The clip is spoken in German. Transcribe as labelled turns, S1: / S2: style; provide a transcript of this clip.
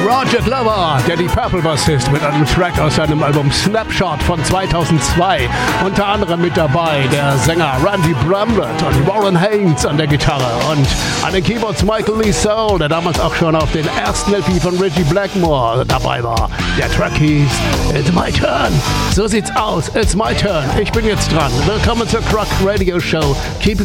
S1: Roger Glover, der Deep Purple Bassist, mit einem Track aus seinem Album Snapshot von 2002. Unter anderem mit dabei der Sänger Randy Bramlett und Warren Haynes an der Gitarre und an den Keyboards Michael Lee Soul, der damals auch schon auf den ersten LP von Reggie Blackmore dabei war. Der Track hieß It's My Turn. So sieht's aus, It's My Turn. Ich bin jetzt dran. Willkommen zur Croc Radio Show. Keep